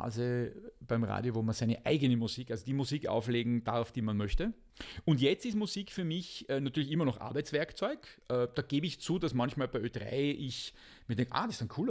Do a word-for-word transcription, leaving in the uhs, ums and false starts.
Phase beim Radio, wo man seine eigene Musik, also die Musik auflegen darf, die man möchte. Und jetzt ist Musik für mich äh, natürlich immer noch Arbeitswerkzeug. Äh, da gebe ich zu, dass manchmal bei Ö drei ich mir denke, ah, das ist ein cooler